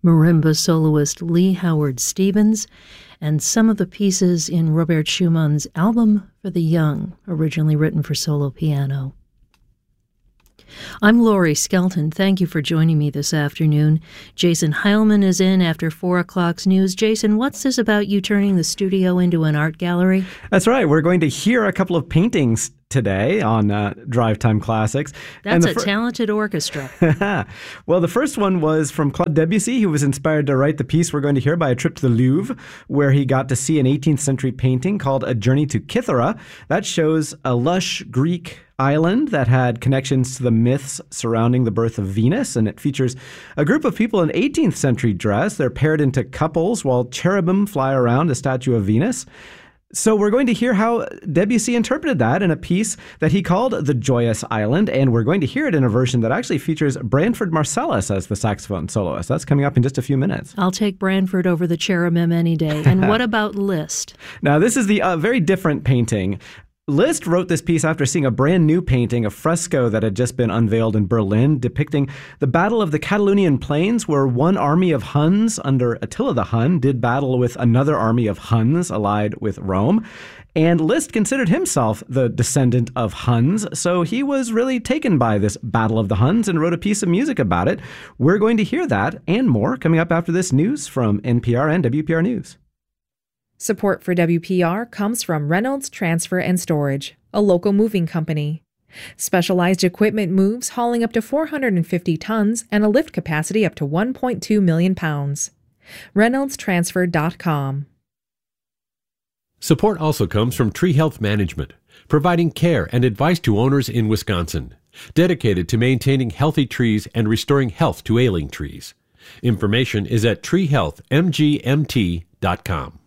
marimba soloist Lee Howard Stevens, and some of the pieces in Robert Schumann's Album for the Young, originally written for solo piano. I'm Laurie Skelton. Thank you for joining me this afternoon. Jason Heilman is in after 4 o'clock's news. Jason, what's this about you turning the studio into an art gallery? That's right. We're going to hear a couple of paintings today on Drive Time Classics. That's a talented orchestra. Well, the first one was from Claude Debussy, who was inspired to write the piece we're going to hear by a trip to the Louvre, where he got to see an 18th century painting called A Journey to Kythera. That shows a lush Greek island that had connections to the myths surrounding the birth of Venus, and it features a group of people in 18th century dress. They're paired into couples while cherubim fly around a statue of Venus. So we're going to hear how Debussy interpreted that in a piece that he called The Joyous Island, and we're going to hear it in a version that actually features Branford Marsalis as the saxophone soloist. That's coming up in just a few minutes. I'll take Branford over the cherubim any day. And what about Liszt? Now, this is the very different painting. Liszt wrote this piece after seeing a brand new painting, a fresco that had just been unveiled in Berlin, depicting the Battle of the Catalonian Plains, where one army of Huns under Attila the Hun did battle with another army of Huns allied with Rome. And Liszt considered himself the descendant of Huns, so he was really taken by this Battle of the Huns and wrote a piece of music about it. We're going to hear that and more coming up after this news from NPR and WPR News. Support for WPR comes from Reynolds Transfer and Storage, a local moving company. Specialized equipment moves hauling up to 450 tons and a lift capacity up to 1.2 million pounds. ReynoldsTransfer.com. Support also comes from Tree Health Management, providing care and advice to owners in Wisconsin, dedicated to maintaining healthy trees and restoring health to ailing trees. Information is at treehealthmgmt.com.